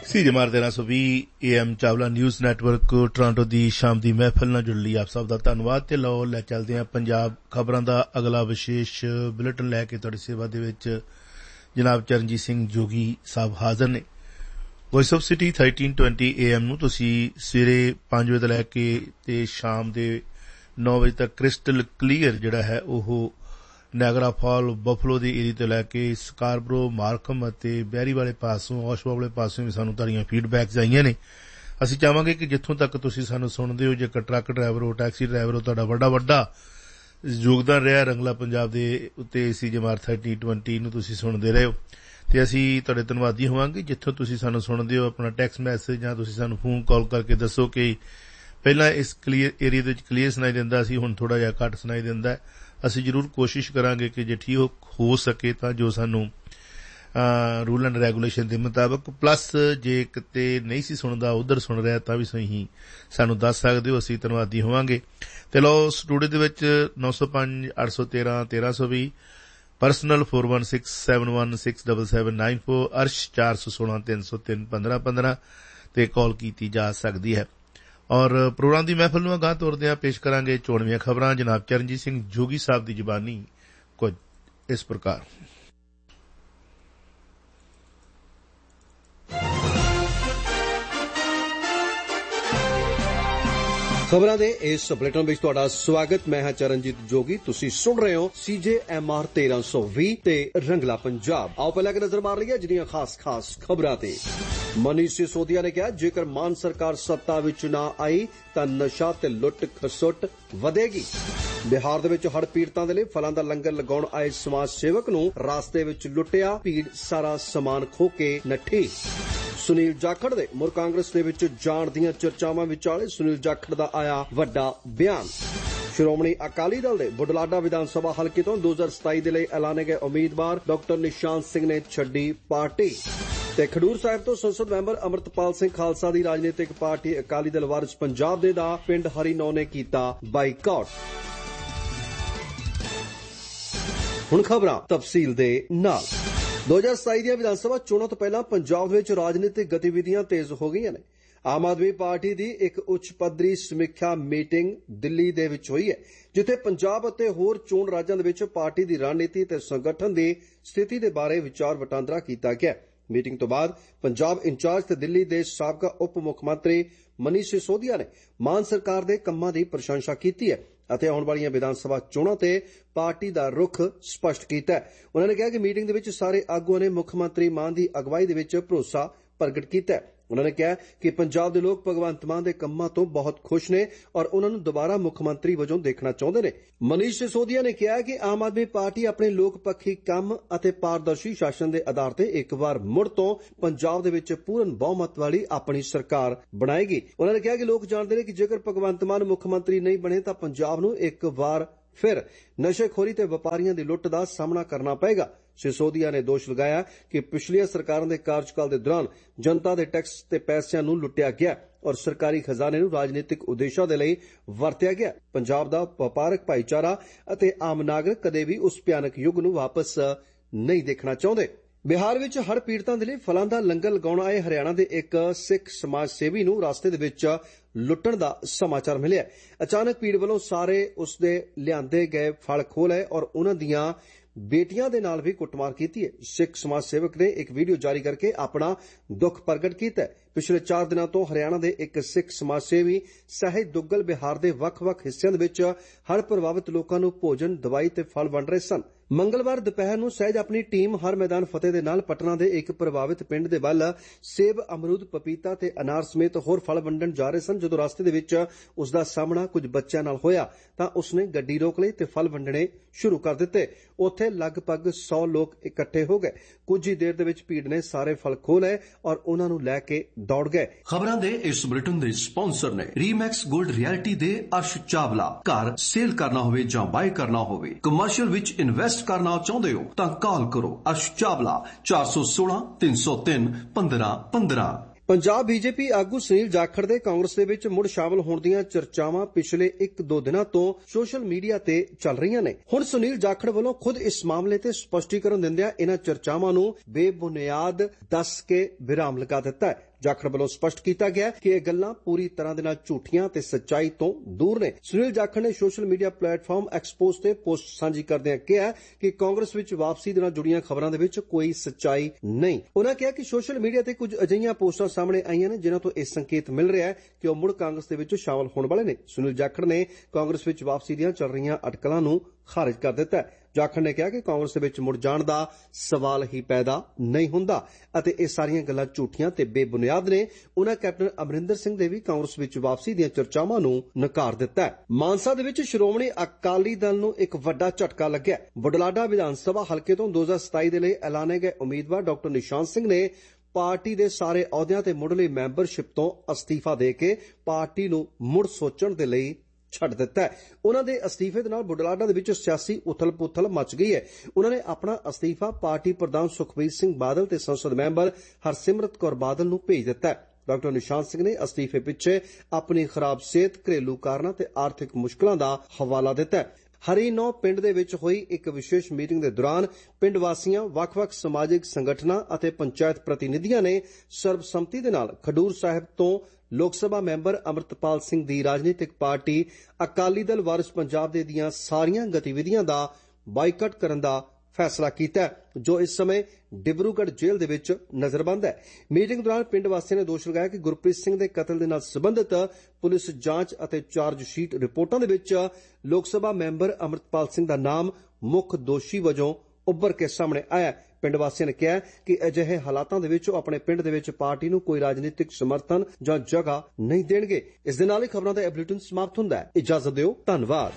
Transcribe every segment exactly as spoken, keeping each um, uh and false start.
ਸੀ ਜਮਾਰ तेरह सौ बीस A M Chawla news network Toronto ਦੀ ਸ਼ਾਮ ਦੀ ਮਹਿਫਲ ਨਾਲ ਜੁੜਨ ਲਈ ਆਪ ਸਭ ਦਾ ਧੰਨਵਾਦ। ਤੇ ਲਓ ਲੈ ਚੱਲਦੇ ਹਾਂ ਪੰਜਾਬ ਖਬਰਾਂ ਦਾ ਅਗਲਾ ਵਿਸ਼ੇਸ਼ ਬੁਲੇਟਿਨ ਲੈ ਕੇ ਤੁਹਾਡੀ ਸੇਵਾ ਦੇ ਵਿੱਚ ਜਨਾਬ ਚਰਨਜੀਤ ਸਿੰਘ ਜੋਗੀ ਸਾਹਿਬ ਹਾਜ਼ਰ ਨੇ। ਵੌਇਸ ਆਫ ਸਿਟੀ तेरह सौ बीस ए एम ਨੂੰ ਤੁਸੀਂ ਸਵੇਰੇ ਪੰਜ ਵਜੇ ਤੋਂ ਲੈ ਕੇ ਤੇ ਸ਼ਾਮ ਦੇ ਨੌ ਵਜੇ ਤੱਕ ਕ੍ਰਿਸਟਲ ਕਲੀਅਰ ਜਿਹੜਾ ਹੈ ਉਹ ਨਾਇਗਰਾ ਫਾਲ ਬਫਲੋ ਦੇ ਏਰੀਏ ਤੋਂ ਲੈ ਕੇ ਸਕਾਰਬਰੋ ਮਾਰਕਮ ਅਤੇ ਬੈਰੀ ਵਾਲੇ ਪਾਸੋਂ ਔਸ਼ਵਾ ਵਾਲੇ ਪਾਸੋਂ ਵੀ ਸਾਨੂੰ ਤੁਹਾਡੀਆਂ ਫੀਡਬੈਕਸ ਆਈਆਂ ਨੇ। ਅਸੀਂ ਚਾਹਾਂਗੇ ਕਿ ਜਿੱਥੋਂ ਤੱਕ ਤੁਸੀਂ ਸਾਨੂੰ ਸੁਣਦੇ ਹੋ, ਜੇਕਰ ਟਰੱਕ ਡਰਾਈਵਰ ਹੋ, ਟੈਕਸੀ ਡਰਾਈਵਰ ਹੋ, ਤੁਹਾਡਾ ਵੱਡਾ ਵੱਡਾ ਯੋਗਦਾਨ ਰਿਹਾ ਰੰਗਲਾ ਪੰਜਾਬ ਦੇ ਉੱਤੇ ਸੀ ਜਮਾਰ तीस बीस ਨੂੰ ਤੁਸੀਂ ਸੁਣਦੇ ਰਹੇ ਹੋ ਤੇ ਅਸੀਂ ਤੁਹਾਡੇ ਧੰਨਵਾਦੀ ਹੋਵਾਂਗੇ। ਜਿੱਥੋਂ ਤੁਸੀਂ ਸਾਨੂੰ ਸੁਣਦੇ ਹੋ ਆਪਣਾ ਟੈਕਸਟ ਮੈਸੇਜ ਜਾਂ ਤੁਸੀਂ ਸਾਨੂੰ ਫੋਨ ਕਾਲ ਕਰਕੇ ਦੱਸੋ ਕਿ ਪਹਿਲਾਂ ਇਸ ਕਲੀਅਰ ਏਰੀਏ ਦੇ ਵਿੱਚ ਕਲੀਅਰ ਸੁਣਾਈ ਦਿੰਦਾ ਸੀ, ਹੁਣ ਥੋੜ੍ਹਾ ਜਿਹਾ ਘੱਟ ਸੁਣਾਈ ਦਿੰਦਾ। ਅਸੀਂ ਜ਼ਰੂਰ ਕੋਸ਼ਿਸ਼ ਕਰਾਂਗੇ ਕਿ ਜੇ ਠੀਕ ਹੋ ਸਕੇ ਤਾਂ ਜੋ ਸਾਨੂੰ ਰੂਲ ਐਂਡ ਰੈਗੂਲੇਸ਼ਨ ਦੇ ਮੁਤਾਬਕ, ਪਲੱਸ ਜੇ ਕਿਤੇ ਨਹੀਂ ਸੀ ਸੁਣਦਾ ਉੱਧਰ ਸੁਣ ਰਿਹਾ ਤਾਂ ਵੀ ਸਹੀ ਸਾਨੂੰ ਦੱਸ ਸਕਦੇ ਹੋ, ਅਸੀਂ ਧੰਨਵਾਦੀ ਹੋਵਾਂਗੇ। ਤੇ ਲਓ ਸਟੂਡੀਓ ਦੇ ਵਿੱਚ नौ सौ पाँच आठ सौ तेरह तेरह सौ बीस personal four one six seven one six seven seven nine four Arsh चार सौ सोलह तीन सौ तीन पंद्रह पंद्रह ਤੇ ਕਾਲ ਕੀਤੀ ਜਾ ਸਕਦੀ ਹੈ। ਔਰ ਪ੍ਰੋਗਰਾਮ ਦੀ ਮਹਿਫਲ ਨੂੰ ਅਗਾਂਹ ਤੋਰਦਿਆਂ ਪੇਸ਼ ਕਰਾਂਗੇ ਚੋਣਵੀਆਂ ਖਬਰਾਂ। ਜਨਾਬ ਚਰਨਜੀਤ ਸਿੰਘ ਜੋਗੀ ਸਾਹਿਬ ਦੀ ਜ਼ੁਬਾਨੀ ਕੁਝ ਇਸ ਪ੍ਰਕਾਰ। ਖਬਰਾਂ ਦੇ ਇਸ ਬੁਲੇਟਿਨ ਵਿੱਚ ਤੁਹਾਡਾ ਸਵਾਗਤ। ਮੈਂ ਹਾਂ ਚਰਨਜੀਤ ਜੋਗੀ। ਤੁਸੀਂ ਸੁਣ ਰਹੇ ਹੋ ਸੀ ਜੇ ਐਮ ਆਰ तेरह सौ बीस ਤੇ ਰੰਗਲਾ ਪੰਜਾਬ। ਆਓ ਪਹਿਲਾਂ ਇੱਕ ਨਜ਼ਰ ਮਾਰ ਲਈਏ ਜਿਹੜੀਆਂ ਖਾਸ ਖਾਸ ਖਬਰਾਂ ਤੇ। ਮਨੀਸ਼ ਸਿਸੋਦੀਆ ਨੇ ਕਿਹਾ ਜੇਕਰ ਮਾਨ ਸਰਕਾਰ ਸੱਤਾ ਵਿੱਚ ਨਾ ਆਈ ਤਾਂ ਨਸ਼ਾ ਤੇ ਲੁੱਟ ਖਸੁੱਟ ਵਧੇਗੀ। ਬਿਹਾਰ ਦੇ ਵਿੱਚ ਹੜ੍ਹ ਪੀੜਤਾਂ ਦੇ ਲਈ ਫਲਾਂ ਦਾ ਲੰਗਰ ਲਗਾਉਣ ਆਏ ਸਮਾਜ ਸੇਵਕ ਨੂੰ ਰਾਸਤੇ ਵਿੱਚ ਲੁੱਟਿਆ, ਭੀੜ ਸਾਰਾ ਸਮਾਨ ਖੋਹ ਕੇ ਨੱਠੀ। ਸੁਨੀਲ ਜਾਖੜ ਦੇ ਮੁੜ ਕਾਂਗਰਸ ਦੇ ਵਿੱਚ ਜਾਣ ਦੀਆਂ ਚਰਚਾਵਾਂ ਵਿਚਾਲੇ ਸੁਨੀਲ ਜਾਖੜ ਦਾ ਆਇਆ ਵੱਡਾ ਬਿਆਨ। ਸ਼੍ਰੋਮਣੀ ਅਕਾਲੀ ਦਲ ਦੇ ਬੁਢਲਾਡਾ ਵਿਧਾਨ ਸਭਾ ਹਲਕੇ ਤੋਂ ਦੋ ਹਜ਼ਾਰ ਸਤਾਈ ਦੇ ਲਈ ਐਲਾਨੇ ਗਏ ਉਮੀਦਵਾਰ ਡਾਕਟਰ ਨਿਸ਼ਾਨ ਸਿੰਘ ਨੇ ਛੱਡੀ ਪਾਰਟੀ। ਤੇ ਖਡੂਰ ਸਾਹਿਬ ਤੋਂ ਸੰਸਦ ਮੈਂਬਰ ਅਮਰਤਪਾਲ ਸਿੰਘ ਖਾਲਸਾ ਦੀ ਰਾਜਨੀਤਿਕ ਪਾਰਟੀ ਅਕਾਲੀ ਦਲ ਵਾਰਿਸ ਪੰਜਾਬ ਦੇ ਦਾ ਪਿੰਡ ਹਰੀਨੌ ਨੇ ਕੀਤਾ ਬਾਈਕਾਟ। ਹੁਣ ਖਬਰਾਂ ਤਫਸੀਲ ਦੇ ਨਾਲ। ਦੋ ਹਜ਼ਾਰ ਸਤਾਈ ਦੀਆਂ ਵਿਧਾਨ ਸਭਾ ਚੋਣਾਂ ਤੋਂ ਪਹਿਲਾਂ ਪੰਜਾਬ ਵਿੱਚ ਰਾਜਨੀਤਿਕ ਗਤੀਵਿਧੀਆਂ ਤੇਜ਼ ਹੋ ਗਈਆਂ ਨੇ। ਆਮ ਆਦਮੀ ਪਾਰਟੀ ਦੀ ਇੱਕ ਉੱਚ ਪੱਧਰੀ ਸਮੀਖਿਆ ਮੀਟਿੰਗ ਦਿੱਲੀ ਦੇ ਵਿੱਚ ਹੋਈ ਹੈ, ਜਿੱਥੇ ਪੰਜਾਬ ਅਤੇ ਹੋਰ ਚੋਣ ਰਾਜਾਂ ਦੇ ਵਿੱਚ ਪਾਰਟੀ ਦੀ ਰਣਨੀਤੀ ਤੇ ਸੰਗਠਨ ਦੀ ਸਥਿਤੀ ਦੇ ਬਾਰੇ ਵਿਚਾਰ ਵਟਾਂਦਰਾ ਕੀਤਾ ਗਿਆ। ਮੀਟਿੰਗ ਤੋਂ ਬਾਅਦ ਪੰਜਾਬ ਇੰਚਾਰਜ ਤੇ ਦਿੱਲੀ ਦੇ ਸਾਬਕਾ ਉਪ ਮੁੱਖ ਮੰਤਰੀ ਮਨੀਸ਼ ਸਿਸੋਦੀਆ ਨੇ ਮਾਨ ਸਰਕਾਰ ਦੇ ਕੰਮਾਂ ਦੀ ਪ੍ਰਸ਼ੰਸਾ ਕੀਤੀ ਹੈ ਅਤੇ ਆਉਣ ਵਾਲੀਆਂ ਵਿਧਾਨ ਸਭਾ ਚੋਣਾਂ ਤੇ ਪਾਰਟੀ ਦਾ ਰੁਖ ਸਪਸ਼ਟ ਕੀਤਾ ਹੈ। ਉਨ੍ਹਾਂ ਨੇ ਕਿਹਾ ਕਿ ਮੀਟਿੰਗ ਦੇ ਵਿੱਚ ਸਾਰੇ ਆਗੂਆਂ ਨੇ ਮੁੱਖ ਮੰਤਰੀ ਮਾਨ ਦੀ ਅਗਵਾਈ ਦੇ ਵਿੱਚ ਭਰੋਸਾ ਪ੍ਰਗਟ ਕੀਤਾ ਹੈ। ਉਨ੍ਹਾਂ ਨੇ ਕਿਹਾ ਕਿ ਪੰਜਾਬ ਦੇ ਲੋਕ ਭਗਵੰਤ ਮਾਨ ਦੇ ਕੰਮਾਂ ਤੋਂ ਬਹੁਤ ਖੁਸ਼ ਨੇ ਔਰ ਉਨ੍ਹਾਂ ਨੂੰ ਦੁਬਾਰਾ ਮੁੱਖ ਮੰਤਰੀ ਵਜੋਂ ਦੇਖਣਾ ਚਾਹੁੰਦੇ ਨੇ। ਮਨੀਸ਼ ਸਿਸੋਦੀਆ ਨੇ ਕਿਹਾ ਕਿ ਆਮ ਆਦਮੀ ਪਾਰਟੀ ਆਪਣੇ ਲੋਕ ਪੱਖੀ ਕੰਮ ਅਤੇ ਪਾਰਦਰਸ਼ੀ ਸ਼ਾਸਨ ਦੇ ਆਧਾਰ ਤੇ ਇੱਕ ਵਾਰ ਮੁੜ ਤੋਂ ਪੰਜਾਬ ਦੇ ਵਿੱਚ ਪੂਰਨ ਬਹੁਮਤ ਵਾਲੀ ਆਪਣੀ ਸਰਕਾਰ ਬਣਾਏਗੀ। ਉਨ੍ਹਾਂ ਨੇ ਕਿਹਾ ਕਿ ਲੋਕ ਜਾਣਦੇ ਨੇ ਕਿ ਜੇਕਰ ਭਗਵੰਤ ਮਾਨ ਮੁੱਖ ਮੰਤਰੀ ਨਹੀਂ ਬਣੇ ਤਾਂ ਪੰਜਾਬ ਨੂੰ ਇੱਕ ਵਾਰ ਫਿਰ ਨਸ਼ੇਖੋਰੀ ਤੇ ਵਪਾਰੀਆਂ ਦੀ ਲੁੱਟ ਦਾ ਸਾਹਮਣਾ ਕਰਨਾ ਪਏਗਾ। ਸਿਸੋਦੀਆ ਨੇ ਦੋਸ਼ ਲਗਾਇਆ ਕਿ ਪਿਛਲੀਆਂ ਸਰਕਾਰਾਂ ਦੇ ਕਾਰਜਕਾਲ ਦੇ ਦੌਰਾਨ ਜਨਤਾ ਦੇ ਟੈਕਸ ਤੇ ਪੈਸਿਆਂ ਨੂੰ ਲੁੱਟਿਆ ਗਿਆ ਔਰ ਸਰਕਾਰੀ ਖਜ਼ਾਨੇ ਨੂੰ ਰਾਜਨੀਤਿਕ ਉਦੇਸ਼ਾਂ ਦੇ ਲਈ ਵਰਤਿਆ ਗਿਆ। ਪੰਜਾਬ ਦਾ ਵਪਾਰਕ ਭਾਈਚਾਰਾ ਅਤੇ ਆਮ ਨਾਗਰਿਕ ਕਦੇ ਵੀ ਉਸ ਭਿਆਨਕ ਯੁੱਗ ਨੂੰ ਵਾਪਸ ਨਹੀਂ ਦੇਖਣਾ ਚਾਹੁੰਦੇ। ਬਿਹਾਰ ਵਿੱਚ ਹੜ੍ਹ ਪੀੜਤਾਂ ਦੇ ਲਈ ਫਲਾਂ ਦਾ ਲੰਗਰ ਲਗਾਉਣ ਆਏ ਹਰਿਆਣਾ ਦੇ ਇੱਕ ਸਿੱਖ ਸਮਾਜ ਸੇਵੀ ਨੂੰ ਰਸਤੇ ਦੇ ਵਿੱਚ ਲੁੱਟਣ ਦਾ ਸਮਾਚਾਰ ਮਿਲਿਆ। ਅਚਾਨਕ ਭੀੜ ਵੱਲੋਂ ਸਾਰੇ ਉਸ ਦੇ ਲਿਆਂਦੇ ਗਏ ਫਲ ਖੋਹ ਲਏ ਔਰ ਉਹਨਾਂ ਦੀਆਂ ਬੇਟੀਆਂ ਦੇ ਨਾਲ ਵੀ ਕੁੱਟਮਾਰ ਕੀਤੀ ਹੈ। ਸਿੱਖ ਸਮਾਜ ਸੇਵਕ ਨੇ ਇੱਕ ਵੀਡੀਓ ਜਾਰੀ ਕਰਕੇ ਆਪਣਾ ਦੁੱਖ ਪ੍ਰਗਟ ਕੀਤਾ ਹੈ। ਪਿਛਲੇ ਚਾਰ ਦਿਨਾਂ ਤੋਂ ਹਰਿਆਣਾ ਦੇ ਇੱਕ ਸਿੱਖ ਸਮਾਜ ਸੇਵੀ ਸਾਹਿਬ ਦੁੱਗਲ ਬਿਹਾਰ ਦੇ ਵੱਖ-ਵੱਖ ਹਿੱਸਿਆਂ ਦੇ ਵਿੱਚ ਹੜ੍ਹ ਪ੍ਰਭਾਵਿਤ ਲੋਕਾਂ ਨੂੰ ਭੋਜਨ, ਦਵਾਈ ਤੇ ਫਲ ਵੰਡ ਰਹੇ ਸਨ। ਮੰਗਲਵਾਰ ਦੁਪਹਿਰ ਨੂੰ ਸਹਿਜ ਆਪਣੀ ਟੀਮ ਹਰ ਮੈਦਾਨ ਫਤਿਹ ਦੇ ਨਾਲ ਪਟਨਾ ਦੇ ਇੱਕ ਪ੍ਰਭਾਵਿਤ ਪਿੰਡ ਦੇ ਵੱਲ ਸੇਬ, ਅਮਰੂਦ, ਪਪੀਤਾ ਤੇ ਅਨਾਰ ਸਮੇਤ ਹੋਰ ਫਲ ਵੰਡਣ ਜਾ ਰਹੇ ਸਨ। ਜਦੋਂ ਰਸਤੇ ਦੇ ਵਿੱਚ ਉਸ ਦਾ ਸਾਹਮਣਾ ਕੁਝ ਬੱਚਿਆਂ ਨਾਲ ਹੋਇਆ ਤਾਂ ਉਸਨੇ ਗੱਡੀ ਰੋਕ ਲਈ ਤੇ ਫਲ ਵੰਡਣੇ ਸ਼ੁਰੂ ਕਰ ਦਿੱਤੇ। ਉੱਥੇ ਲਗਭਗ ਸੌ ਲੋਕ ਇਕੱਠੇ ਹੋ ਗਏ। ਕੁਝ ਹੀ ਦੇਰ ਦੇ ਵਿੱਚ ਭੀੜ ਨੇ ਸਾਰੇ ਫਲ ਖੋਹ ਲਏ ਔਰ ਉਹਨਾਂ ਨੂੰ ਲੈ ਕੇ ਦੌੜ ਗਏ। ਖਬਰਾਂ ਦੇ ਇਸ ਬੁਲੇਟਿਨ ਦੇ ਸਪਾਂਸਰ ਨੇ ਰੀਮੈਕਸ ਗੋਲਡ ਰਿਐਲਿਟੀ ਦੇ ਅਰਸ਼ ਚਾਵਲਾ। ਘਰ ਸੇਲ ਕਰਨਾ ਹੋਵੇ ਜਾਂ ਬਾਏ ਕਰਨਾ ਹੋਵੇ, ਕਮਰਸ਼ੀਅਲ ਵਿੱਚ ਇਨਵੈਸਟ ਕਰਨਾ ਚਾਹੁੰਦੇ ਹੋ ਤਾਂ ਕਾਲ ਕਰੋ ਅਰਸ਼ ਚਾਵਲਾ ਚਾਰ ਸੌ ਸੋਲਾਂ ਤਿੰਨ ਸੌ ਤਿੰਨ ਪੰਦਰਾਂ ਪੰਦਰਾਂ। ਪੰਜਾਬ ਬੀਜੇਪੀ ਆਗੂ ਸੁਨੀਲ ਜਾਖੜ ਦੇ ਕਾਂਗਰਸ ਦੇ ਵਿੱਚ ਮੁੜ ਸ਼ਾਮਲ ਹੋਣ ਦੀਆਂ ਚਰਚਾਵਾਂ ਪਿਛਲੇ ਇੱਕ ਦੋ ਦਿਨਾਂ ਤੋਂ ਸੋਸ਼ਲ ਮੀਡੀਆ ਤੇ ਚੱਲ ਰਹੀਆਂ ਨੇ। ਹੁਣ ਸੁਨੀਲ ਜਾਖੜ ਵੱਲੋਂ ਖੁਦ ਇਸ ਮਾਮਲੇ ਤੇ ਸਪਸ਼ਟੀਕਰਨ ਦਿੰਦਿਆਂ ਇਹਨਾਂ ਚਰਚਾਵਾਂ ਨੂੰ ਬੇਬੁਨਿਆਦ ਦੱਸ ਕੇ ਵਿਰਾਮ ਲਗਾ ਦਿੱਤਾ ਹੈ। ਜਾਖੜ ਵੱਲੋਂ ਸਪਸ਼ਟ ਕੀਤਾ ਗਿਆ ਕਿ ਇਹ ਗੱਲਾਂ ਪੂਰੀ ਤਰ੍ਹਾਂ ਦੇ ਨਾਲ ਝੂਠੀਆਂ ਤੇ ਸੱਚਾਈ ਤੋਂ ਦੂਰ ਨੇ। ਸੁਨੀਲ ਜਾਖੜ ਨੇ ਸੋਸ਼ਲ ਮੀਡੀਆ ਪਲੇਟਫਾਰਮ ਐਕਸਪੋਜ਼ ਤੇ ਪੋਸਟ ਸਾਂਝੀ ਕਰਦਿਆਂ ਕਿਹਾ ਕਿ ਕਾਂਗਰਸ ਵਿੱਚ ਵਾਪਸੀ ਦੇ ਨਾਲ ਜੁੜੀਆਂ ਖਬਰਾਂ ਦੇ ਵਿੱਚ ਕੋਈ ਸੱਚਾਈ ਨਹੀਂ। ਉਨ੍ਹਾਂ ਕਿਹਾ ਕਿ ਸੋਸ਼ਲ ਮੀਡੀਆ ਤੇ ਕੁਝ ਅਜਿਹੀਆਂ ਪੋਸਟਾਂ ਸਾਹਮਣੇ ਆਈਆਂ ਨੇ ਜਿਨ੍ਹਾਂ ਤੋਂ ਇਹ ਸੰਕੇਤ ਮਿਲ ਰਿਹਾ ਹੈ ਕਿ ਉਹ ਮੁੜ ਕਾਂਗਰਸ ਦੇ ਵਿੱਚ ਸ਼ਾਮਲ ਹੋਣ ਵਾਲੇ ਨੇ। ਸੁਨੀਲ ਜਾਖੜ ਨੇ ਕਾਂਗਰਸ ਵਿੱਚ ਵਾਪਸੀ ਦੀਆਂ ਚੱਲ ਰਹੀਆਂ ਅਟਕਲਾਂ ਨੂੰ ਖਾਰਜ ਕਰ ਦਿੱਤਾ। ਜਾਖੜ ਨੇ ਕਿਹਾ ਕਿ ਕਾਂਗਰਸ ਦੇ ਵਿੱਚ ਮੁੜ ਜਾਣ ਦਾ ਸਵਾਲ ਹੀ ਪੈਦਾ ਨਹੀਂ ਹੁੰਦਾ ਅਤੇ ਇਹ ਸਾਰੀਆਂ ਗੱਲਾਂ ਝੂਠੀਆਂ ਤੇ ਬੇਬੁਨਿਆਦ ਨੇ। ਉਨ੍ਹਾਂ ਕੈਪਟਨ ਅਮਰਿੰਦਰ ਸਿੰਘ ਦੇ ਵੀ ਕਾਂਗਰਸ ਵਿੱਚ ਵਾਪਸੀ ਦੀਆਂ ਚਰਚਾਵਾਂ ਨੂੰ ਨਕਾਰ ਦਿੱਤਾ। ਮਾਨਸਾ ਦੇ ਵਿੱਚ ਸ਼੍ਰੋਮਣੀ ਅਕਾਲੀ ਦਲ ਨੂੰ ਇੱਕ ਵੱਡਾ ਝਟਕਾ ਲੱਗਿਆ। ਬੁਢਲਾਡਾ ਵਿਧਾਨ ਸਭਾ ਹਲਕੇ ਤੋਂ ਦੋ ਹਜ਼ਾਰ ਸਤਾਈ ਦੇ ਲਈ ਐਲਾਨੇ ਗਏ ਉਮੀਦਵਾਰ ਡਾਕਟਰ ਨਿਸ਼ਾਨ ਸਿੰਘ ਨੇ ਪਾਰਟੀ ਦੇ ਸਾਰੇ ਅਹੁਦਿਆਂ ਤੇ ਮੁੱਢਲੀ ਮੈਂਬਰਸ਼ਿਪ ਤੋਂ ਅਸਤੀਫਾ ਦੇ ਕੇ ਪਾਰਟੀ ਨੂੰ ਮੁੜ ਸੋਚਣ ਦੇ ਲਈ ਛੱਡ ਦਿੱਤਾ ਹੈ। ਉਹਨਾਂ ਦੇ ਅਸਤੀਫੇ ਦੇ ਨਾਲ ਬੁਢਲਾਡਾ ਦੇ ਵਿੱਚ ਸਿਆਸੀ ਉਥਲ-ਪੁਥਲ ਮਚ ਗਈ ਹੈ। ਉਹਨਾਂ ਨੇ ਆਪਣਾ ਅਸਤੀਫਾ ਪਾਰਟੀ ਪ੍ਰਧਾਨ ਸੁਖਬੀਰ ਸਿੰਘ ਬਾਦਲ ਤੇ ਸੰਸਦ ਮੈਂਬਰ ਹਰਸਿਮਰਤ ਕੌਰ ਬਾਦਲ ਨੂੰ ਭੇਜ ਦਿੱਤਾ ਹੈ। ਡਾਕਟਰ ਨਿਸ਼ਾਨ ਸਿੰਘ ਨੇ ਅਸਤੀਫੇ ਪਿੱਛੇ ਆਪਣੀ ਖਰਾਬ ਸਿਹਤ, ਘਰੇਲੂ ਕਾਰਨਾਂ ਤੇ ਆਰਥਿਕ ਮੁਸ਼ਕਲਾਂ ਦਾ ਹਵਾਲਾ ਦਿੱਤਾ ਹੈ। ਹਰੀਨੌ ਪਿੰਡ ਦੇ ਵਿੱਚ ਹੋਈ ਇੱਕ ਵਿਸ਼ੇਸ਼ ਮੀਟਿੰਗ ਦੇ ਦੌਰਾਨ ਪਿੰਡ ਵਾਸੀਆਂ, ਵੱਖ-ਵੱਖ ਸਮਾਜਿਕ ਸੰਗਠਨਾਂ ਅਤੇ ਪੰਚਾਇਤ ਪ੍ਰਤੀਨਿਧੀਆਂ ਨੇ ਸਰਬਸੰਮਤੀ ਦੇ ਨਾਲ ਖਡੂਰ ਸਾਹਿਬ ਤੋਂ ਲੋਕ ਸਭਾ ਮੈਂਬਰ ਅੰਮ੍ਰਿਤਪਾਲ ਸਿੰਘ ਦੀ ਰਾਜਨੀਤਿਕ ਪਾਰਟੀ ਅਕਾਲੀ ਦਲ ਵਾਰਿਸ ਪੰਜਾਬ ਦੇ ਦੀਆਂ ਸਾਰੀਆਂ ਗਤੀਵਿਧੀਆਂ ਦਾ ਬਾਈਕਾਟ ਕਰਨ ਦਾ ਫੈਸਲਾ ਕੀਤਾ, ਜੋ ਇਸ ਸਮੇਂ ਡਿਬਰੂਗੜ੍ਹ ਜੇਲ੍ਹ ਦੇ ਵਿੱਚ ਨਜ਼ਰਬੰਦ ਹੈ। ਮੀਟਿੰਗ ਦੌਰਾਨ ਪਿੰਡ ਵਾਸੀਆਂ ਨੇ ਦੋਸ਼ ਲਗਾਇਆ ਕਿ ਗੁਰਪ੍ਰੀਤ ਸਿੰਘ ਦੇ ਕਤਲ ਦੇ ਨਾਲ ਸੰਬੰਧਿਤ ਪੁਲਿਸ ਜਾਂਚ ਅਤੇ ਚਾਰਜ ਸ਼ੀਟ ਰਿਪੋਰਟਾਂ ਦੇ ਵਿੱਚ ਲੋਕ ਸਭਾ ਮੈਂਬਰ ਅੰਮ੍ਰਿਤਪਾਲ ਸਿੰਘ ਦਾ ਨਾਮ ਮੁੱਖ ਦੋਸ਼ੀ ਵਜੋਂ ਉੱਭਰ ਕੇ ਸਾਹਮਣੇ ਆਇਆ। ਪਿੰਡ ਵਾਸੀਆਂ ਨੇ ਕਿਹਾ ਕਿ ਅਜਿਹੇ ਹਾਲਾਤਾਂ ਦੇ ਵਿੱਚ ਉਹ ਆਪਣੇ ਪਿੰਡ ਦੇ ਵਿੱਚ ਪਾਰਟੀ ਨੂੰ ਕੋਈ ਰਾਜਨੀਤਿਕ ਸਮਰਥਨ ਜਾਂ ਜਗ੍ਹਾ ਨਹੀਂ ਦੇਣਗੇ। ਇਸ ਦੇ ਨਾਲ ਹੀ ਖਬਰਾਂ ਦਾ ਇਹ ਬੁਲੇਟਿਨ ਸਮਾਪਤ ਹੁੰਦਾ ਹੈ। ਇਜਾਜ਼ਤ ਦਿਓ, ਧੰਨਵਾਦ।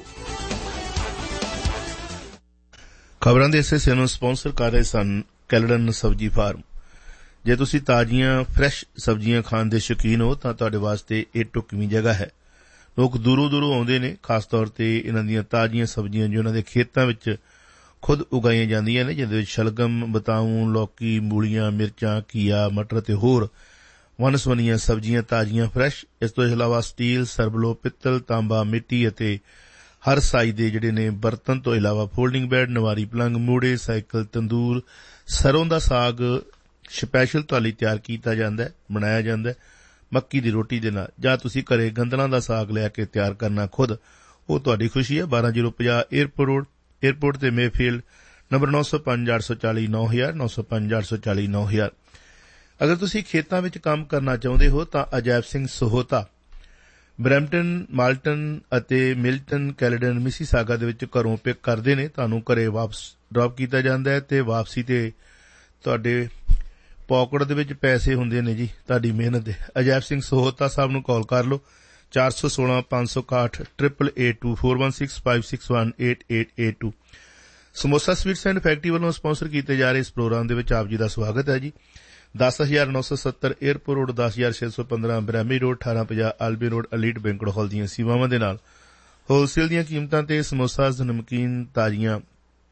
ਖਬਰਾਂ ਦੇ ਇਸ ਹਿੱਸੇ ਨੂੰ ਸਪਾਂਸਰ ਕਰ ਰਹੇ ਸਨ ਕੈਲਡਨ ਸਬਜ਼ੀ ਫਾਰਮ। ਜੇ ਤੁਸੀਂ ਤਾਜ਼ੀਆਂ ਫਰੈਸ਼ ਸਬਜ਼ੀਆਂ ਖਾਣ ਦੇ ਸ਼ੌਕੀਨ ਹੋ ਤਾਂ ਤੁਹਾਡੇ ਵਾਸਤੇ ਇਹ ਢੁਕਵੀਂ ਜਗ੍ਹਾ ਹੈ। ਲੋਕ ਦੂਰੋਂ ਦੂਰੋਂ ਆਉਂਦੇ ਨੇ, ਖਾਸ ਤੌਰ ਤੇ ਇਹਨਾਂ ਦੀਆਂ ਤਾਜ਼ੀਆਂ ਸਬਜ਼ੀਆਂ ਜੋ ਇਹਨਾਂ ਦੇ ਖੇਤਾਂ ਵਿੱਚ ਖੁਦ ਉਗਾਈਆਂ ਜਾਂਦੀਆਂ ਨੇ, ਜਿਹਦੇ ਵਿੱਚ ਸ਼ਲਗਮ, ਬਤਾਊਂ, ਲੌਕੀ, ਮੂਲੀਆਂ, ਮਿਰਚਾਂ, ਘੀਆ, ਮਟਰ ਤੇ ਹੋਰ ਵੰਨ-ਸੁਵੰਨੀਆਂ ਸਬਜ਼ੀਆਂ ਤਾਜ਼ੀਆਂ ਫਰੈਸ਼। ਇਸ ਤੋਂ ਇਲਾਵਾ ਸਟੀਲ, ਸਰਬਲੋ, ਪਿੱਤਲ, ਤਾਂਬਾ, ਮਿੱਟੀ ਅਤੇ ਹਰ ਸਾਈਜ਼ ਦੇ ਜਿਹੜੇ ਨੇ ਬਰਤਨ ਤੋਂ ਇਲਾਵਾ ਫੋਲਡਿੰਗ ਬੈੱਡ, ਨਵਾਰੀ ਪਲੰਗ, ਮੂੜੇ, ਸਾਈਕਲ, ਤੰਦੂਰ, ਸਰੋਂ ਦਾ ਸਾਗ ਸਪੈਸ਼ਲ ਤੁਹਾਡੇ ਲਈ ਤਿਆਰ ਕੀਤਾ ਜਾਂਦਾ ਹੈ, ਬਣਾਇਆ ਜਾਂਦਾ ਹੈ ਮੱਕੀ ਦੀ ਰੋਟੀ ਦੇ ਨਾਲ, ਜਾਂ ਤੁਸੀਂ ਘਰੇ ਗੰਦਲਾਂ ਦਾ ਸਾਗ ਲਿਆ ਕੇ ਤਿਆਰ ਕਰਨਾ ਖੁਦ, ਉਹ ਤੁਹਾਡੀ ਖੁਸ਼ੀ ਹੈ। ਬਾਰਾਂ ਜ਼ੀਰੋ ਪੰਜਾਹ ਏਅਰਪੋਰਟ ਰੋਡ, ਏਅਰਪੋਰਟ ਤੇ ਮੇਫੀਲਡ, ਨੰਬਰ ਨੌ ਸੌ ਪੰਜ ਅੱਠ ਸੌ ਚਾਲੀ ਨੌ ਹਜ਼ਾਰ ਨੌ ਸੌ ਪੰਜ ਅੱਠ ਸੌ ਚਾਲੀ ਨੌ ਹਜ਼ਾਰ। ਅਗਰ ਤੁਸੀਂ ਖੇਤਾਂ ਵਿੱਚ ਕੰਮ ਕਰਨਾ ਚਾਹੁੰਦੇ ਹੋ ਤਾਂ ਅਜੈਬ ਸਿੰਘ ਸਹੋਤਾ ਬਰੈਂਪਟਨ, ਮਾਲਟਨ ਅਤੇ ਮਿਲਟਨ, ਕੈਲਡਨ, ਮਿਸੀਸਾਗਾ ਦੇ ਵਿੱਚ ਘਰੋਂ ਪਿਕ ਕਰਦੇ ਨੇ। ਤੁਹਾਨੂੰ ਘਰੇ ਵਾਪਸ ਡ੍ਰੌਪ ਕੀਤਾ ਜਾਂਦਾ ਹੈ ਤੇ ਵਾਪਸੀ ਤੇ ਤੁਹਾਡੇ ਪੌਕਟ ਦੇ ਵਿੱਚ ਪੈਸੇ ਹੁੰਦੇ ਨੇ ਜੀ ਤੁਹਾਡੀ ਮਿਹਨਤ ਦੇ। ਅਜੈਬ ਸਿੰਘ ਸਹੋਤਾ ਸਾਹਿਬ ਨੂੰ ਕਾਲ ਕਰ ਲਓ ਚਾਰ ਸੌ ਸੋਲਾਂ ਪੰਜ ਸੌ ਇਕਾਹਠ triple eight two four one six five six one eight eight eight two. Samosa sweets and factory ਵੱਲੋਂ ਸਪਾਂਸਰ ਕੀਤੇ ਜਾ ਰਹੇ ਇਸ ਪ੍ਰੋਗਰਾਮ ਦੇ ਵਿੱਚ ਆਪ ਜੀ ਦਾ ਸਵਾਗਤ ਹੈ ਜੀ। ਦਸ ਹਜ਼ਾਰ ਨੌ ਸੌ ਸੱਤਰ ਏਅਰਪੋਰਟ ਰੋਡ, ਦਸ ਹਜ਼ਾਰ ਛੇ ਸੌ ਪੰਦਰਾਂ ਬ੍ਰੈਮੀ ਰੋਡ, ਅਠਾਰਾਂ ਪੰਜਾਹ ਆਲਬੀ ਰੋਡ, ਅਲੀਟ ਬੈਂਕਟ ਹਾਲ ਦੀਆਂ ਸੇਵਾਵਾਂ ਦੇ ਨਾਲ ਹੋਲਸੇਲ ਦੀਆਂ ਕੀਮਤਾਂ ਤੇ ਸਮੋਸਾਜ਼, ਨਮਕੀਨ, ਤਾਜ਼ੀਆਂ